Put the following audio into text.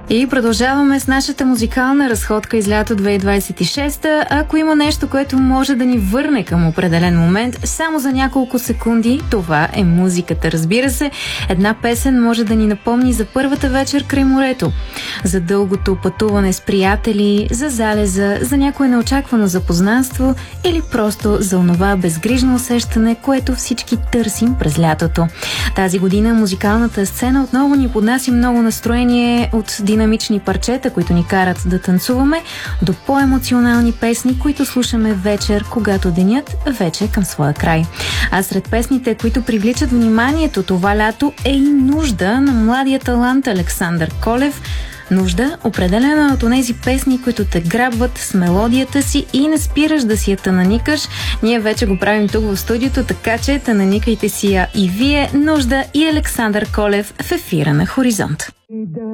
И продължаваме с нашата музикална разходка из лято 2026. Ако има нещо, което може да ни върне към определен момент, само за няколко секунди, това е музиката. Разбира се, една песен може да ни напомни за първата вечер край морето, за дългото пътуване с приятели, за залеза, за някое неочаквано запознанство или просто за онова безгрижно усещане, което всички търсим през лятото. Тази година музикалната сцена отново ни поднася много настроение от динамични парчета, които ни карат да танцуваме, до по-емоционални песни, които слушаме вечер, когато денят вече е към своя край. А сред песните, които привличат вниманието това лято, е и Нужда на младия талант Александър Колев. Нужда, определена от онези песни, които те грабват с мелодията си и не спираш да си я тананикаш. Ние вече го правим тук в студиото, така че тананикайте си я и вие. Нужда и Александър Колев в ефира на Хоризонт.